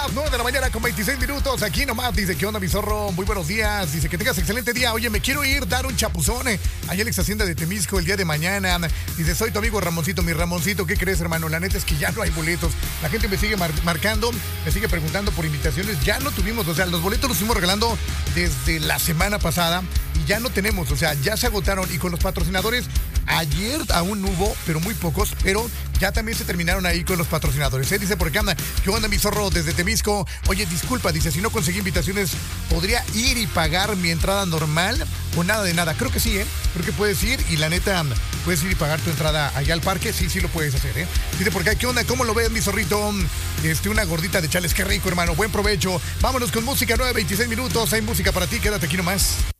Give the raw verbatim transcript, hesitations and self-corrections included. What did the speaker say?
nueve de la mañana con veintiséis minutos. Aquí nomás dice, ¿qué onda, mi zorro? Muy buenos días. Dice que tengas excelente día. Oye, me quiero ir, dar un chapuzón eh, allá en la ex hacienda de Temisco el día de mañana. Dice, soy tu amigo Ramoncito. Mi Ramoncito, ¿qué crees, hermano? La neta es que ya no hay boletos. La gente me sigue mar marcando, me sigue preguntando por invitaciones. Ya no tuvimos, o sea, los boletos los fuimos regalando desde la semana pasada y ya no tenemos, o sea, ya se agotaron. Y con los patrocinadores, ayer aún hubo, pero muy pocos, pero ya también se terminaron ahí con los patrocinadores. ¿eh? Dice por acá, anda, ¿qué onda, mi zorro? Desde Temisco. Oye, disculpa, dice, si no conseguí invitaciones, ¿podría ir y pagar mi entrada normal o nada de nada? Creo que sí, ¿eh? Creo que puedes ir y la neta, puedes ir y pagar tu entrada allá al parque. Sí, sí lo puedes hacer, ¿eh? Dice por acá, ¿qué onda? ¿Cómo lo ves, mi zorrito? Este, una gordita de chales, qué rico, hermano. Buen provecho. Vámonos con música, nueve veintiséis minutos. Hay música para ti, quédate aquí nomás.